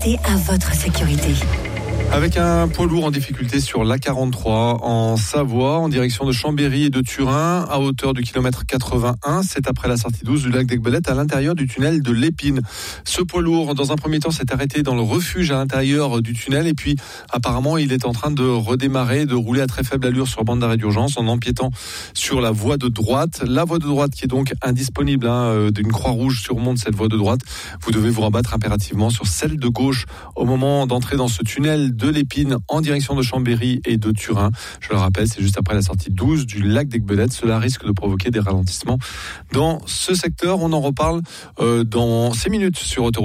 Et à votre sécurité. Avec un poids lourd en difficulté sur l'A43 en Savoie, en direction de Chambéry et de Turin, à hauteur du kilomètre 81. C'est après la sortie 12 du lac d'Aiguebelette, à l'intérieur du tunnel de l'Épine. Ce poids lourd, dans un premier temps, s'est arrêté dans le refuge à l'intérieur du tunnel. Et puis, apparemment, il est en train de redémarrer, de rouler à très faible allure sur bande d'arrêt d'urgence en empiétant sur la voie de droite. La voie de droite qui est donc indisponible, d'une Croix-Rouge surmonte cette voie de droite. Vous devez vous rabattre impérativement sur celle de gauche au moment d'entrer dans ce tunnel de l'Épine en direction de Chambéry et de Turin. Je le rappelle, c'est juste après la sortie 12 du lac d'Aiguebelette. Cela risque de provoquer des ralentissements dans ce secteur. On en reparle dans 6 minutes sur Autoroute.